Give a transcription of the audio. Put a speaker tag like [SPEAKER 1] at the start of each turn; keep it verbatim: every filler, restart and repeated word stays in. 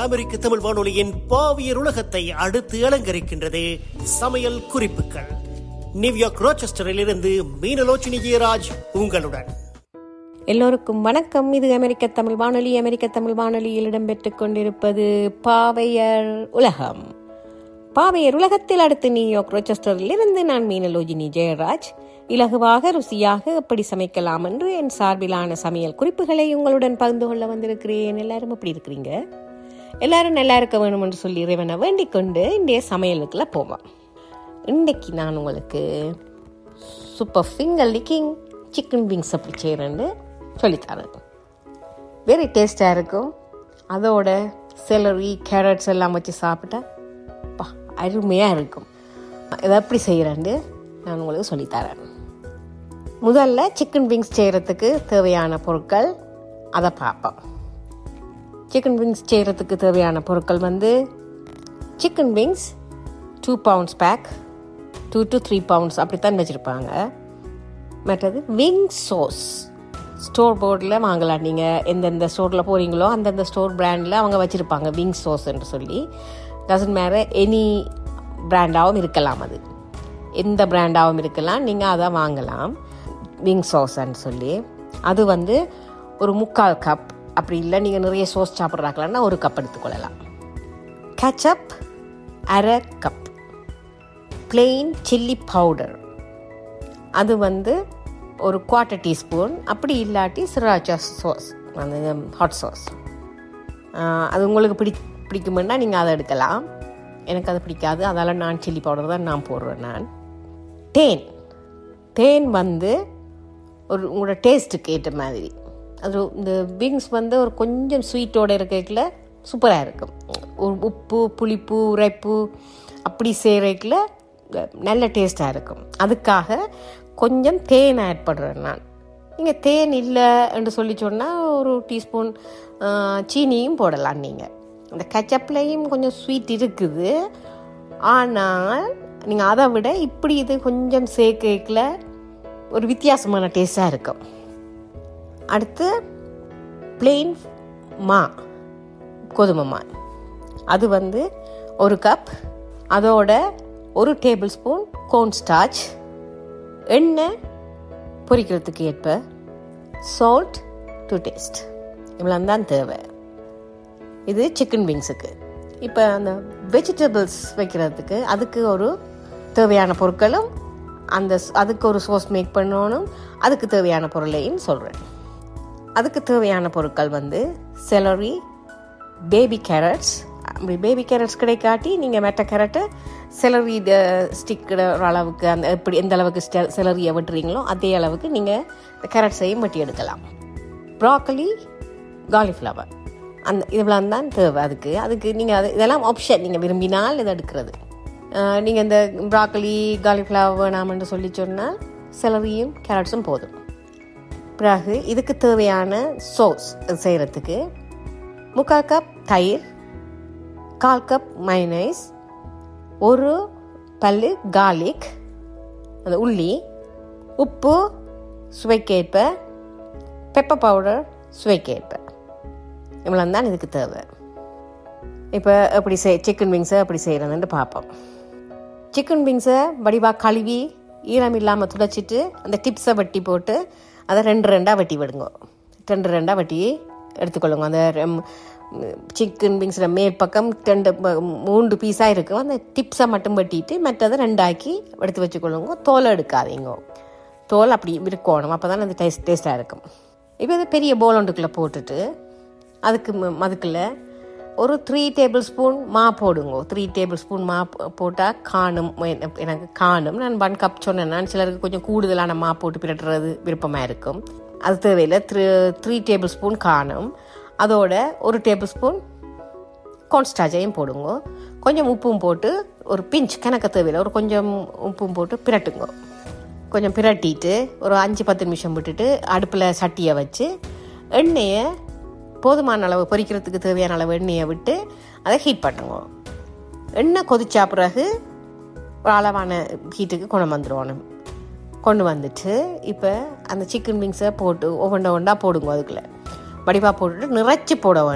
[SPEAKER 1] அமெரிக்க தமிழ் வானொலியின் பாவியர் உலகத்தை அடுத்து அலங்கரிக்கின்றது சமையல் குறிப்புகள். நியூயார்க் ரோச்செஸ்டரில் இருந்து மீனலோச்சினி ஜெயராஜ் உங்களுடன்.
[SPEAKER 2] எல்லோருக்கும் வணக்கம். இது அமெரிக்க தமிழ் வானொலி. அமெரிக்க தமிழ் வானொலியில் இடம்பெற்றுக் கொண்டிருப்பது பாவையர் உலகம். பாவையர் உலகத்தில் அடுத்து நியூயார்க் ரோச்செஸ்டரில் இருந்து நான் மீனலோச்சினி ஜெயராஜ். இலகுவாக ருசியாக எப்படி சமைக்கலாம் என்று என் சார்பிலான சமையல் குறிப்புகளை உங்களுடன் பகிர்ந்து கொள்ள வந்திருக்கிறேன். எல்லாரும் எப்படி இருக்கிறீங்க? எல்லாரும் நல்லா இருக்க வேணும் என்று சொல்லி இறைவனை வேண்டிக் கொண்டு இன்றைய சமையலுக்குள்ள போவோம். இன்றைக்கு நான் உங்களுக்கு super finger licking chicken wings எப்படி செய்கிறேன்னு சொல்லித்தரேன். வெரி டேஸ்டாக இருக்கும். அதோட செலரி கேரட்ஸ் எல்லாம் வச்சு சாப்பிட்டா பா அருமையாக இருக்கும். இதை எப்படி செய்கிறேன்னு நான் உங்களுக்கு சொல்லித்தரேன். முதல்ல சிக்கன் விங்ஸ் செய்கிறதுக்கு தேவையான பொருட்கள் அதை பார்ப்போம். சிக்கன் விங்ஸ் செய்கிறதுக்கு தேவையான பொருட்கள் வந்து chicken wings two pounds back, two to three pounds அப்படித்தான் வச்சுருப்பாங்க. மற்றது விங் சோஸ் ஸ்டோர் போர்டில் வாங்கலாம். நீங்கள் எந்தெந்த ஸ்டோரில் போகிறீங்களோ அந்தந்த ஸ்டோர் பிராண்டில் அவங்க வச்சுருப்பாங்க விங் சோஸ் என்று சொல்லி. டசன்ட் மேட்டர், எனி பிராண்டாகவும் இருக்கலாம், அது எந்த பிராண்டாகவும் இருக்கலாம். நீங்கள் அதை வாங்கலாம் விங் சோஸ்ன்னு சொல்லி. அது வந்து ஒரு முக்கால் கப், அப்படி இல்லை நீங்கள் நிறைய சோஸ் சாப்பிட்றாக்கலான்னா ஒரு கப் எடுத்துக்கொள்ளலாம். கெச்சப் அரை கப், பிளெயின் சில்லி பவுடர் அது வந்து ஒரு குவார்ட்டர் டீஸ்பூன், அப்படி இல்லாட்டி சிராச்சா சோஸ் அந்த ஹாட் சோஸ் அது உங்களுக்கு பிடி பிடிக்குமென்னா நீங்கள் அதை எடுக்கலாம். எனக்கு அது பிடிக்காது, அதால் நான் சில்லி பவுடர் தான் நான் போடுறேன். நான் தேன் தேன் வந்து ஒரு உங்களோட டேஸ்ட்டுக்கு ஏற்ற மாதிரி. அது இந்த விங்ஸ் வந்து ஒரு கொஞ்சம் ஸ்வீட்டோடு இருக்கல சூப்பராக இருக்கும். ஒரு உப்பு புளிப்பு உரைப்பு அப்படி செய்கிறதுல நல்ல டேஸ்ட்டாக இருக்கும். அதுக்காக கொஞ்சம் தேன் ஆட் பண்ணுறேன் நான். நீங்கள் தேன் இல்லை என்று சொல்லி சொன்னால் ஒரு டீஸ்பூன் சீனியும் போடலாம். நீங்கள் இந்த கெச்சப்லேயும் கொஞ்சம் ஸ்வீட் இருக்குது, ஆனால் நீங்கள் அதை விட இப்படி இது கொஞ்சம் சேர்க்கல ஒரு வித்தியாசமான டேஸ்ட்டாக இருக்கும். அடுத்து பிளெயின் மா, கோதுமை மா, அது வந்து ஒரு கப். அதோட ஒரு டேபிள் ஸ்பூன் கோர்ன் ஸ்டார்ச், எண்ணெய் பொரிக்கிறதுக்கு ஏற்ப, சால்ட் டு டேஸ்ட். இவ்வளோ தான் தேவை. இது சிக்கன் விங்ஸுக்கு. இப்போ அந்த வெஜிடபிள்ஸ் வைக்கிறதுக்கு அதுக்கு ஒரு தேவையான பொருட்களும் அந்த அதுக்கு ஒரு சோஸ் மேக் பண்ணணும், அதுக்கு தேவையான பொருளையும் சொல்கிறேன். அதுக்கு தேவையான பொருட்கள் வந்து செலரி, பேபி கேரட்ஸ். அப்படி பேபி கேரட்ஸ் கிடைக்காட்டி நீங்கள் மெட்ட கேரட்டை செலரி ஸ்டிக்கிற ஒரு அளவுக்கு, அந்த எப்படி எந்த அளவுக்கு செலரியை வெட்டுறீங்களோ அதே அளவுக்கு நீங்கள் இந்த கேரட்ஸையும் வெட்டி எடுக்கலாம். ப்ராக்கலி, காலிஃப்ளவர், அந்த இதெல்லாம் தான் தேவை. அதுக்கு அதுக்கு நீங்கள் அது இதெல்லாம் ஆப்ஷன், நீங்கள் விரும்பினால் இதை எடுக்கிறது. நீங்கள் இந்த ப்ராக்கலி காலிஃப்ளவர் வேணாம்னு சொல்லி சொன்னால் செலரியும் கேரட்ஸும் போதும். பிறகு இதுக்கு தேவையான சோஸ் செய்கிறதுக்கு முக்கால் கப் தயிர், கால் கப் மைனஸ், ஒரு பல்லு கார்லிக், அந்த உள்ளி, உப்பு சுவைக்கேற்ப, பெப்பர் பவுடர் சுவைக்கேற்ப. இவ்வளோ தான் இதுக்கு தேவை. இப்போ எப்படி செய் சிக்கன் விங்ஸை எப்படி செய்கிறதுன்னு பார்ப்போம். சிக்கன் விங்ஸை வடிவாக கழுவி ஈரம் இல்லாமல் துடைச்சிட்டு அந்த டிப்ஸை வெட்டி போட்டு அதை ரெண்டு ரெண்டாக வெட்டி விடுங்க. ரெண்டு ரெண்டாக வெட்டி எடுத்துக்கொள்ளுங்க. அந்த சிக்கன் விங்ஸில் மேல் பக்கம் ரெண்டு மூன்று பீஸாக இருக்கும். அந்த டிப்ஸை மட்டும் வெட்டிட்டு மற்றதை ரெண்டாக்கி எடுத்து வச்சுக்கொள்ளுங்க. தோலை எடுக்காதீங்க, தோல் அப்படி இருக்கணும், அப்போ தான் அந்த டேஸ்ட் டேஸ்ட்டாக இருக்கும். இப்போ இது பெரிய போல் ஒன்றுக்குள்ளே போட்டுட்டு அதுக்கு அதுக்குள்ளே ஒரு த்ரீ டேபிள் ஸ்பூன் மா போடுங்க. த்ரீ டேபிள் ஸ்பூன் மா போட்டால் காணும், எனக்கு காணும். நான் ஒன் கப் சொன்னேன். நான் சிலருக்கு கொஞ்சம் கூடுதலான மா போட்டு பிரட்டுறது விருப்பமாக இருக்கும். அது தேவையில்லை. த்ரீ த்ரீ டேபிள் ஸ்பூன் காணும். அதோட ஒரு டேபிள் ஸ்பூன் கார்ன்ஸ்டார்ச்சையும் போடுங்க. கொஞ்சம் உப்பும் போட்டு ஒரு பிஞ்ச் கணக்க தேவையில்லை, ஒரு கொஞ்சம் உப்பும் போட்டு பிரட்டுங்க. கொஞ்சம் பிரட்டிட்டு ஒரு அஞ்சு பத்து நிமிஷம் விட்டுட்டு அடுப்பில் சட்டியை வச்சு எண்ணெயை போதுமான அளவு பொரிக்கிறதுக்கு தேவையான அளவு எண்ணெயை விட்டு அதை ஹீட் பண்ணுங்க. எண்ணெய் கொதிச்சா பிறகு ஒரு அளவான ஹீட்டுக்கு கொண்டு வந்துடுவோம். கொண்டு வந்துட்டு இப்போ அந்த சிக்கன் விங்ஸை போட்டு ஒவ்வொன்றா ஒன்றா போடுங்க. அதுக்குள்ளே வடிவாக போட்டுட்டு நிறைச்சி போட வேணும்.